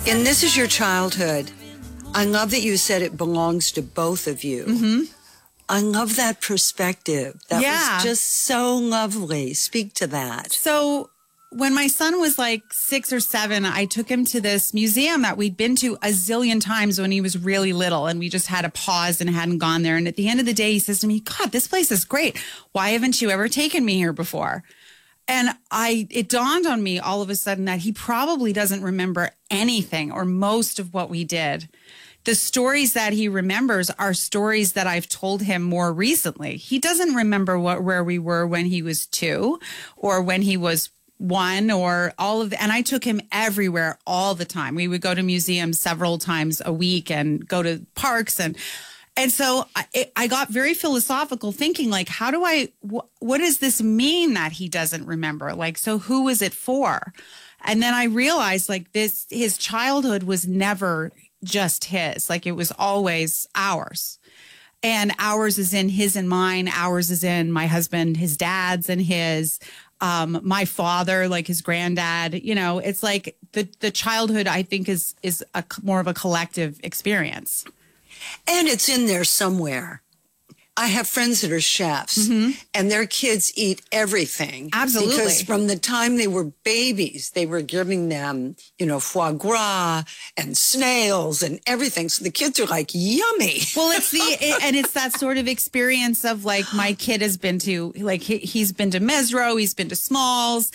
And this is your childhood. I love that you said it belongs to both of you. Mm-hmm. I love that perspective. That was just so lovely. Speak to that. So when my son was like 6 or 7, I took him to this museum that we'd been to a zillion times when he was really little. And we just had a pause and hadn't gone there. And at the end of the day, he says to me, God, this place is great. Why haven't you ever taken me here before? And it dawned on me all of a sudden that he probably doesn't remember anything or most of what we did. The stories that he remembers are stories that I've told him more recently. He doesn't remember where we were when he was 2 or when he was 1 or all of and I took him everywhere all the time. We would go to museums several times a week and go to parks and so I got very philosophical thinking, like, how do what does this mean that he doesn't remember? Like, so who is it for? And then I realized, like, his childhood was never just his. Like, it was always ours. And ours is in his and mine. Ours is in my husband, his dad's and his, my father, like his granddad. You know, it's like the childhood, I think, is more of a collective experience. And it's in there somewhere. I have friends that are chefs, and their kids eat everything. Absolutely. Because from the time they were babies, they were giving them, foie gras and snails and everything. So the kids are like, yummy. Well, it's that sort of experience of, like, my kid has been to, like, he's been to Mesro, he's been to Smalls,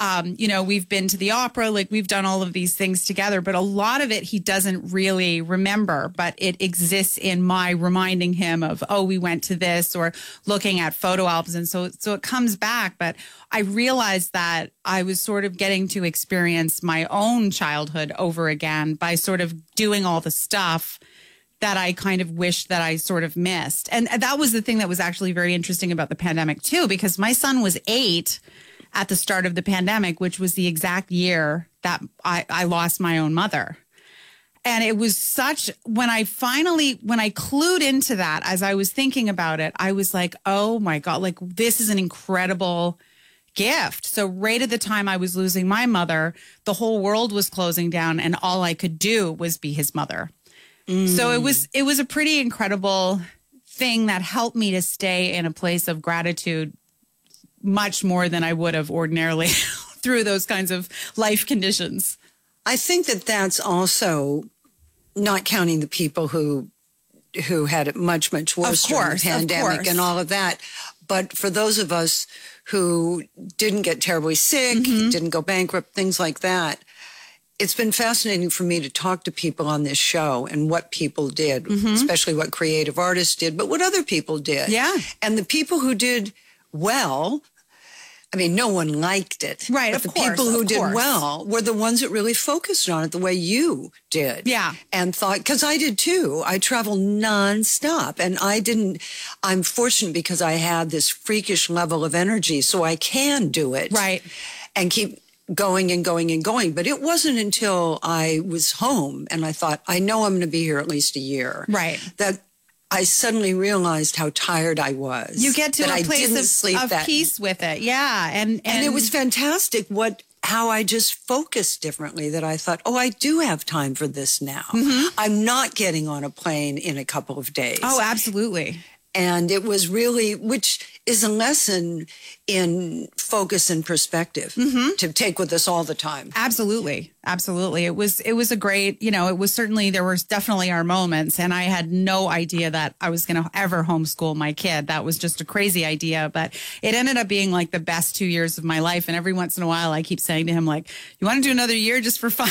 we've been to the opera, like, we've done all of these things together, but a lot of it he doesn't really remember, but it exists in my reminding him of, oh, we went to this, or looking at photo albums. And so it comes back. But I realized that I was sort of getting to experience my own childhood over again by sort of doing all the stuff that I kind of wished that I sort of missed. And that was the thing that was actually very interesting about the pandemic too, because my son was 8 at the start of the pandemic, which was the exact year that I lost my own mother. And it was when I clued into that, as I was thinking about it, I was like, oh my God, like, this is an incredible gift. So right at the time I was losing my mother, the whole world was closing down and all I could do was be his mother. So it was a pretty incredible thing that helped me to stay in a place of gratitude much more than I would have ordinarily through those kinds of life conditions. I think that that's also not counting the people who had it much, much worse during the pandemic and all of that. But for those of us who didn't get terribly sick, didn't go bankrupt, things like that, it's been fascinating for me to talk to people on this show and what people did, especially what creative artists did, but what other people did. Yeah. And the people who did well, I mean, no one liked it. Right, but the people who did well were the ones that really focused on it the way you did. Yeah. And thought, because I did too. I travel nonstop. And I'm fortunate because I had this freakish level of energy, so I can do it. Right. And keep going and going and going. But it wasn't until I was home and I thought, I know I'm going to be here at least a year. Right. That I suddenly realized how tired I was. You get to a place of peace with it. Yeah. And it was fantastic how I just focused differently, that I thought, oh, I do have time for this now. I'm not getting on a plane in a couple of days. Oh, absolutely. And it was really, which is a lesson in focus and perspective to take with us all the time. Absolutely. Absolutely. It was a great, it was certainly, there was definitely our moments, and I had no idea that I was going to ever homeschool my kid. That was just a crazy idea, but it ended up being like the best 2 years of my life. And every once in a while I keep saying to him, like, you want to do another year just for fun?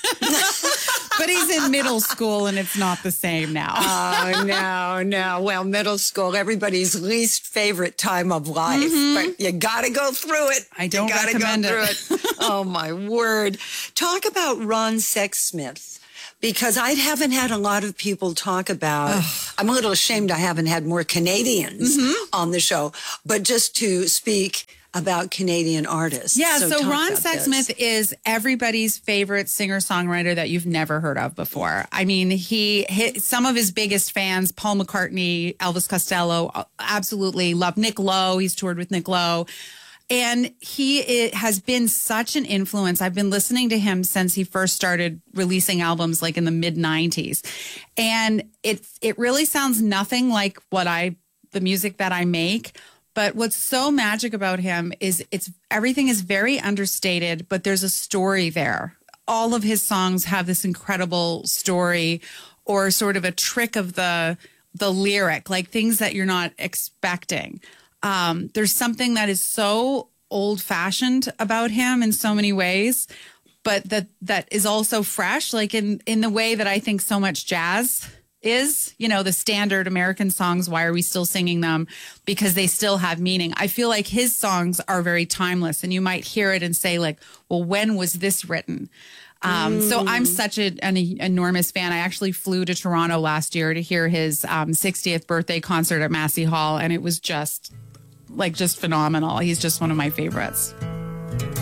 But he's in middle school and it's not the same now. Oh, no. Well, middle school, everybody's least favorite time of life, but you got to go through it. I don't recommend it. Oh, my word. Talk about Ron Sexsmith, because I haven't had a lot of people talk about, I'm a little ashamed I haven't had more Canadians on the show, but just to speak about Canadian artists. Yeah, so Ron Sexsmith is everybody's favorite singer-songwriter that you've never heard of before. I mean, he hit some of his biggest fans, Paul McCartney, Elvis Costello, absolutely love Nick Lowe. He's toured with Nick Lowe. And has been such an influence. I've been listening to him since he first started releasing albums like in the mid 90s. And it really sounds nothing like the music that I make. But what's so magic about him is everything is very understated, but there's a story there. All of his songs have this incredible story or sort of a trick of the lyric, like things that you're not expecting. There's something that is so old-fashioned about him in so many ways, but that is also fresh, like in the way that I think so much jazz is. The standard American songs, why are we still singing them? Because they still have meaning. I feel like his songs are very timeless, and you might hear it and say like, well, when was this written? So I'm such an enormous fan. I actually flew to Toronto last year to hear his 60th birthday concert at Massey Hall, and it was just phenomenal. He's just one of my favorites.